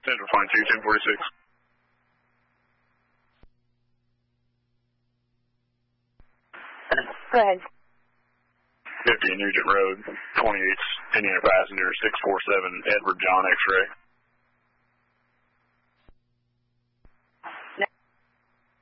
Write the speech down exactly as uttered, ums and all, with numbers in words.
Central Fine two, ten forty-six. Go ahead. fifty Nugent Road, twenty-eight, Indiana passenger, six four seven, Edward John X-ray.